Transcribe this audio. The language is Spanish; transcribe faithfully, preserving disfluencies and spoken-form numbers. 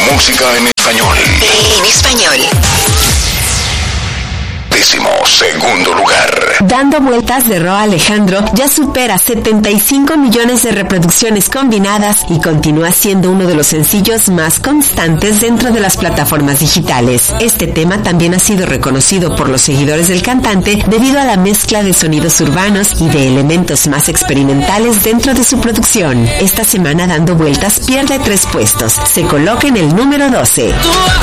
Música en español. En español. Décimo segundo lugar. Dando vueltas de Rauw Alejandro ya supera setenta y cinco millones de reproducciones combinadas y continúa siendo uno de los sencillos más constantes dentro de las plataformas digitales. Este tema también ha sido reconocido por los seguidores del cantante debido a la mezcla de sonidos urbanos y de elementos más experimentales dentro de su producción. Esta semana Dando Vueltas pierde tres puestos. Se coloca en el número doce.